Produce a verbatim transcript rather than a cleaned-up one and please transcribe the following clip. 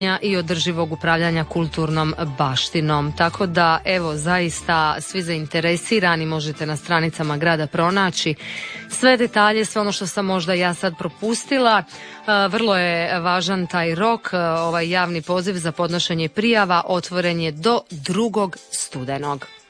i održivog upravljanja kulturnom baštinom. Tako da, evo, zaista svi zainteresirani možete na stranicama grada pronaći sve detalje, sve ono što sam možda ja sad propustila. Vrlo je važan taj rok, ovaj javni poziv za podnošenje prijava otvoren je do drugog studenog.